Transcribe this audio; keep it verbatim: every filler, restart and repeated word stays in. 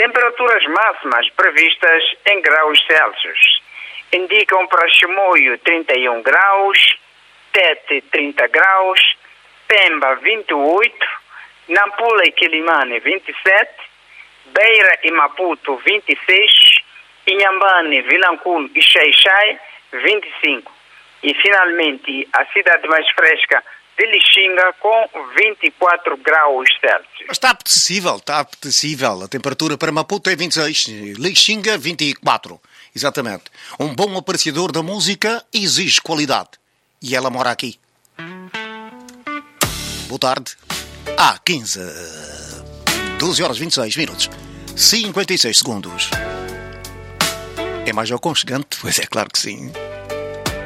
Temperaturas máximas previstas em graus Celsius indicam para Chimoio trinta e um graus, Tete trinta graus, Pemba vinte e oito, Nampula e Quilimane vinte e sete, Beira e Maputo vinte e seis, Inhambane, Vilanculo e Xai-Xai vinte e cinco. E finalmente a cidade mais fresca de Lixinga com vinte e quatro graus Celsius. Está apetecível, está apetecível. A temperatura para Maputo é vinte e seis, Lixinga vinte e quatro. Exatamente. Um bom apreciador da música exige qualidade. E ela mora aqui. Boa tarde. Ah, quinze. doze horas e vinte e seis minutos. cinquenta e seis segundos. É mais aconchegante? Pois é, claro que sim.